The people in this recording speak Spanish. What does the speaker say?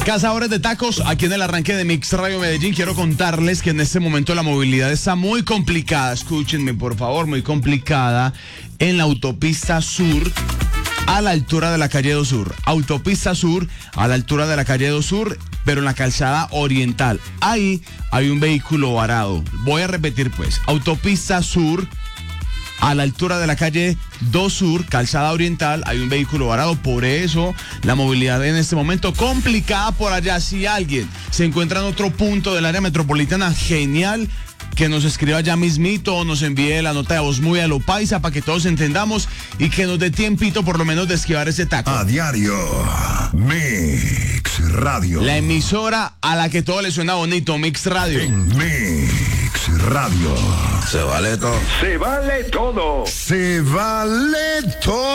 Cazadores de tacos, aquí en el arranque de Mix Radio Medellín, quiero contarles que en este momento la movilidad está muy complicada, escúchenme por favor, muy complicada en la autopista sur a la altura de la calle 2 Sur. Autopista sur a la altura de la calle 2 Sur, pero en la calzada oriental. Ahí hay un vehículo varado. Voy a repetir pues, autopista sur a la altura de la calle 2 Sur, calzada oriental, hay un vehículo varado. Por eso la movilidad en este momento complicada por allá. Si alguien se encuentra en otro punto del área metropolitana, genial, que nos escriba ya mismito o nos envíe la nota de voz muy a lo paisa para que todos entendamos y que nos dé tiempito por lo menos de esquivar ese taco. A diario, Mix Radio. La emisora a la que todo le suena bonito, Mix Radio. Mix Radio. Se vale todo. Se vale todo. Se vale todo.